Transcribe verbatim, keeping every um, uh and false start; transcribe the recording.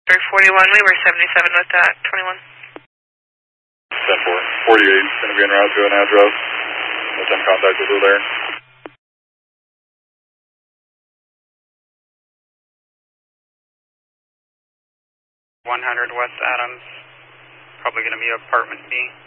three forty-one, we were seventy-seven with that, twenty-one. ten four. forty-eight, going to be en route to an address. No ten contact over there. one hundred West Adams, probably going to be apartment B.